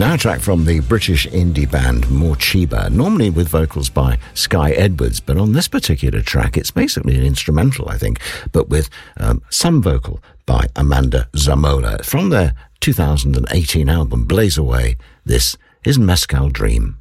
Now a track from the British indie band Morcheeba, normally with vocals by Sky Edwards, but on this particular track it's basically an instrumental, I think, but with some vocal by Amanda Zamola. From their 2018 album Blaze Away, this is Mescal Dream.